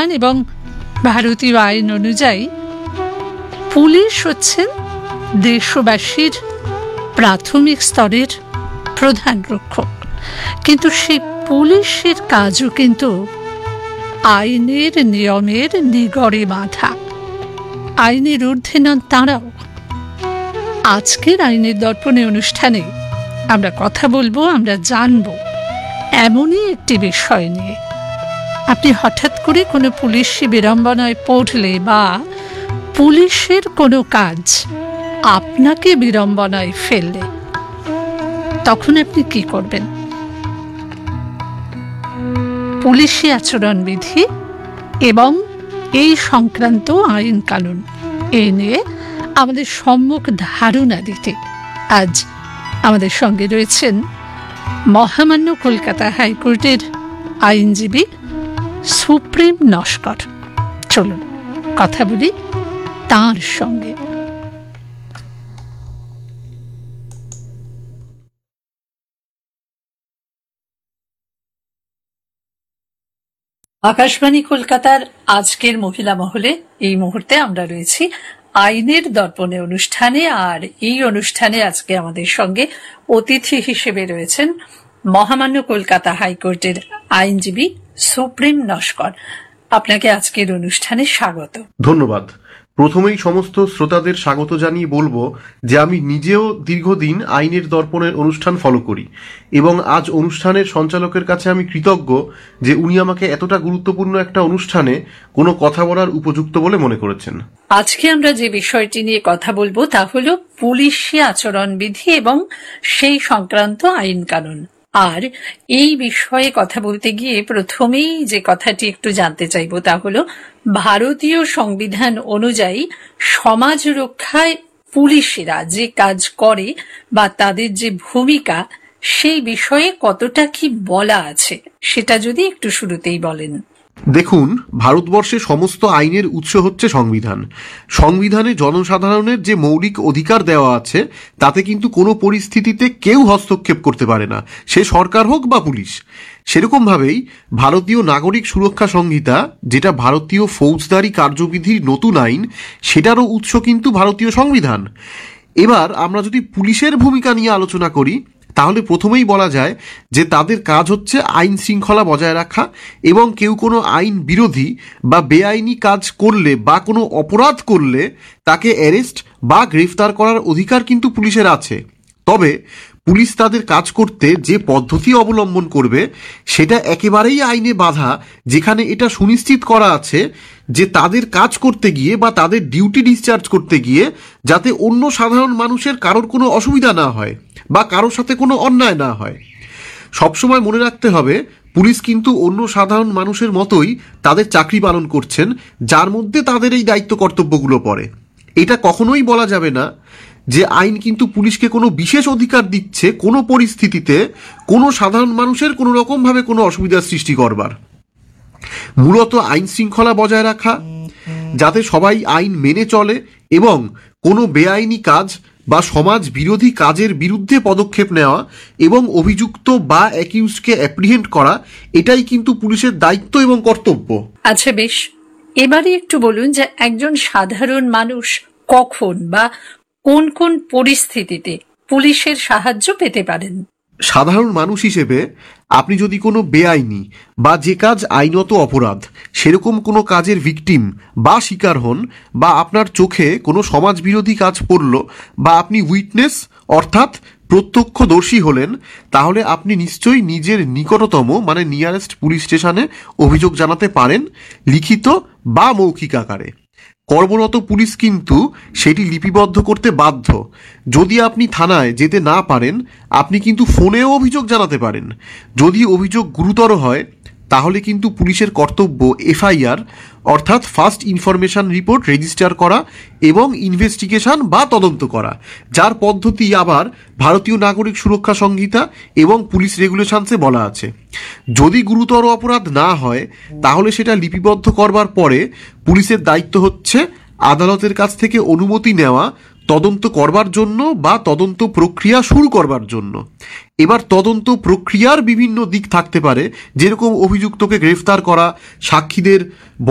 সংবিধান এবং ভারতীয় আইন অনুযায়ী পুলিশ হচ্ছেন দেশবাসীর প্রাথমিক স্তরের প্রধান রক্ষক, কিন্তু সেই পুলিশের কাজও কিন্তু আইনের নিয়মের নিগড়ে বাঁধা। আইনের ঊর্ধ্বে নন তাঁরাও। আজকের আইনের দর্পণে অনুষ্ঠানে আমরা কথা বলবো, আমরা জানব এমনই একটি বিষয় নিয়ে। আপনি হঠাৎ করে কোনো পুলিশি বিড়ম্বনায় পড়লে বা পুলিশের কোনো কাজ আপনাকে বিড়ম্বনায় ফেললে তখন আপনি কি করবেন? পুলিশি আচরণবিধি এবং এই সংক্রান্ত আইন কানুন এ নিয়ে আমাদের সম্মুখ ধারণা দিতে আজ আমাদের সঙ্গে রয়েছেন মহামান্য কলকাতা হাইকোর্টের আইনজীবী সুপ্রিম নস্কর। চলুন কথা বলি তাঁর সঙ্গে। আকাশবাণী কলকাতার আজকের মহিলা মহলে এই মুহূর্তে আমরা রয়েছি আইনের দর্পণে অনুষ্ঠানে, আর এই অনুষ্ঠানে আজকে আমাদের সঙ্গে অতিথি হিসেবে রয়েছেন মহামান্য কলকাতা হাইকোর্টের আইনজীবী সুপ্রিম নস্কর। আপনাকে আজকের অনুষ্ঠানে স্বাগত। ধন্যবাদ। প্রথমেই সমস্ত শ্রোতাদের স্বাগত জানিয়ে বলবো যে আমি নিজেও দীর্ঘদিন আইনের দর্পণের অনুষ্ঠান ফলো করি এবং আজ অনুষ্ঠানের সঞ্চালকের কাছে আমি কৃতজ্ঞ যে উনি আমাকে এতটা গুরুত্বপূর্ণ একটা অনুষ্ঠানে কোনো কথা বলার উপযুক্ত বলে মনে করেছেন। আজকে আমরা যে বিষয়টি নিয়ে কথা বলবো তা হলো পুলিশি আচরণবিধি এবং সেই সংক্রান্ত আইন কানুন। আর এই বিষয়ে কথা বলতে গিয়ে প্রথমেই যে কথাটি একটু জানতে চাইব তা হলো ভারতীয় সংবিধান অনুযায়ী সমাজ রক্ষায় পুলিশেরা যে কাজ করে বা তাদের যে ভূমিকা, সেই বিষয়ে কতটা কি বলা আছে সেটা যদি একটু শুরুতেই বলেন। দেখুন, ভারতবর্ষে সমস্ত আইনের উৎস হচ্ছে সংবিধান। সংবিধানে জনসাধারণের যে মৌলিক অধিকার দেওয়া আছে তাতে কিন্তু কোনো পরিস্থিতিতে কেউ হস্তক্ষেপ করতে পারে না, সে সরকার হোক বা পুলিশ। সেরকমভাবেই ভারতীয় নাগরিক সুরক্ষা সংহিতা, যেটা ভারতীয় ফৌজদারি কার্যবিধির নতুন আইন, সেটারও উৎস কিন্তু ভারতীয় সংবিধান। এবার আমরা যদি পুলিশের ভূমিকা নিয়ে আলোচনা করি তাহলে প্রথমেই বলা যায় যে তাদের কাজ হচ্ছে আইন শৃঙ্খলা বজায় রাখা এবং কেউ কোনো আইন বিরোধী বা বেআইনি কাজ করলে বা কোনো অপরাধ করলে তাকে অ্যারেস্ট বা গ্রেফতার করার অধিকার কিন্তু পুলিশের আছে। তবে পুলিশ তাদের কাজ করতে যে পদ্ধতি অবলম্বন করবে সেটা একেবারেই আইনে বাঁধা, যেখানে এটা সুনিশ্চিত করা আছে যে তাদের কাজ করতে গিয়ে বা তাদের ডিউটি ডিসচার্জ করতে গিয়ে যাতে অন্য সাধারণ মানুষের কারোর কোনো অসুবিধা না হয় বা কারোর সাথে কোনো অন্যায় না হয়। সবসময় মনে রাখতে হবে পুলিশ কিন্তু অন্য সাধারণ মানুষের মতোই তাদের চাকরি পালন করছেন, যার মধ্যে তাদের এই দায়িত্ব কর্তব্যগুলো পড়ে। এটা কখনোই বলা যাবে না যে আইন কিন্তু পুলিশকে কোনো বিশেষ অধিকার দিচ্ছে কোনো পরিস্থিতিতে কোনো সাধারণ মানুষের কোনো রকমভাবে কোনো অসুবিধার সৃষ্টি করবার। মূলত আইন শৃঙ্খলা বজায় রাখা, যাতে সবাই আইন মেনে চলে এবং কোনো বেআইনি কাজ বা সমাজ বিরোধী কাজের বিরুদ্ধে পদক্ষেপ নেওয়া এবং অভিযুক্ত বা অ্যাকিউজডকে অ্যাপ্রিহেন্ড করা, এটাই কিন্তু পুলিশের দায়িত্ব এবং কর্তব্য। আচ্ছা, বেশ, এবারে একটু বলুন যে একজন সাধারণ মানুষ কখন বা কোন কোন পরিস্থিতিতে পুলিশের সাহায্য পেতে পারেন? সাধারণ মানুষ হিসেবে আপনি যদি কোনো বেআইনি বা যে কাজ আইনত অপরাধ সেরকম কোনো কাজের ভিকটিম বা শিকার হন, বা আপনার চোখে কোনো সমাজবিরোধী কাজ পড়ল, বা আপনি উইটনেস অর্থাৎ প্রত্যক্ষদর্শী হলেন, তাহলে আপনি নিশ্চয়ই নিজের নিকটতম মানে নিয়ারেস্ট পুলিশ স্টেশনে অভিযোগ জানাতে পারেন, লিখিত বা মৌখিক আকারে। কর্মরত পুলিশ কিন্তু সেটি লিপিবদ্ধ করতে বাধ্য। যদি আপনি থানায় যেতে না পারেন, আপনি কিন্তু ফোনেও অভিযোগ জানাতে পারেন। যদি অভিযোগ গুরুতর হয় তাহলে কিন্তু পুলিশের কর্তব্য এফআইআর অর্থাৎ ফার্স্ট ইনফরমেশন রিপোর্ট রেজিস্টার করা এবং ইনভেস্টিগেশন বা তদন্ত করা, যার পদ্ধতি আবার ভারতীয় নাগরিক সুরক্ষা সংহিতা এবং পুলিশ রেগুলেশনসে বলা আছে। যদি গুরুতর অপরাধ না হয় তাহলে সেটা লিপিবদ্ধ করবার পরে পুলিশের দায়িত্ব হচ্ছে আদালতের কাছ থেকে অনুমতি নেওয়া তদন্ত করবার জন্য বা তদন্ত প্রক্রিয়া শুরু করবার জন্য। এবার তদন্ত প্রক্রিয়ার বিভিন্ন দিক থাকতে পারে, যেরকম অভিযুক্তকে গ্রেফতার করা, সাক্ষীদের